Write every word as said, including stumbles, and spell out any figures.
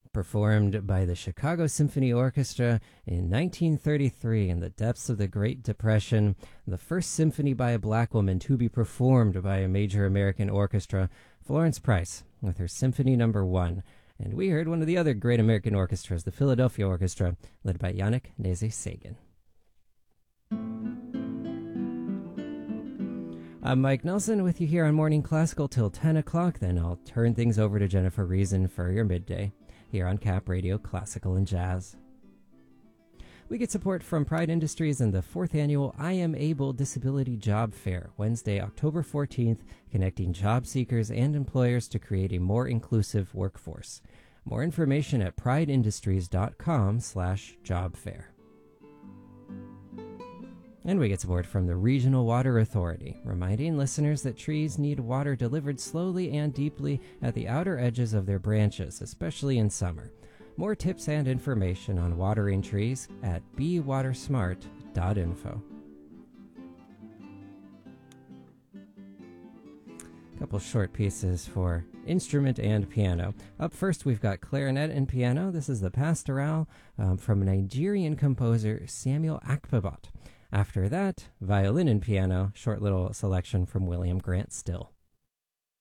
Performed by the Chicago Symphony Orchestra in nineteen thirty-three in the depths of the Great Depression, the first symphony by a black woman to be performed by a major American orchestra, Florence Price, with her Symphony Number One. And we heard one of the other great American orchestras, the Philadelphia Orchestra, led by Yannick Nézet-Séguin. I'm Mike Nelson with you here on Morning Classical till ten o'clock. Then I'll turn things over to Jennifer Reason for your midday here on Cap Radio Classical and Jazz. We get support from Pride Industries and the fourth annual I Am Able Disability Job Fair, Wednesday, October fourteenth, connecting job seekers and employers to create a more inclusive workforce. More information at prideindustries.com slash job fair. And we get support from the Regional Water Authority, reminding listeners that trees need water delivered slowly and deeply at the outer edges of their branches, especially in summer. More tips and information on watering trees at be water smart dot info. A couple short pieces for instrument and piano. Up first, we've got clarinet and piano. This is the Pastoral um, from Nigerian composer Samuel Akpabot. After that, violin and piano, short little selection from William Grant Still.